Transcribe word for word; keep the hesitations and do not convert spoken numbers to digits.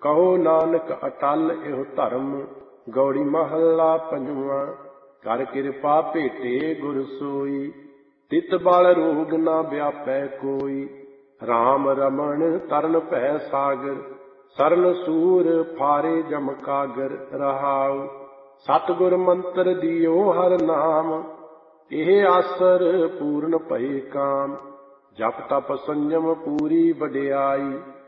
ਕਹੋ ਨਾਨਕ ਅਟਲ ਇਹੋ ਧਰਮ। ਗੌੜੀ ਮਹੱਲਾ ਪੰਜਵਾਂ। ਕਰ ਕਿਰਪਾ ਭੇਟੇ ਗੁਰ ਸੋਈ, ਤਿਤ ਬਲ ਰੋਗ ਨਾ ਵਿਆਪੈ ਕੋਈ। ਰਾਮ ਰਮਣ ਤਰਨ ਭੈ ਸਾਗਰ, ਸਰਨ ਸੂਰ ਫਾਰੇ ਜਮ ਕਾਗਰ। ਰਹਾਉ ਸਤਿਗੁਰ ਮੰਤਰ ਦਿਓ ਹਰ ਨਾਮ, ਇਹ ਆਸਰ ਪੂਰਨ ਭਏ ਕਾਮ। ਜਪ ਤਪ ਸੰਜਮ ਪੂਰੀ ਵਡਿਆਈ,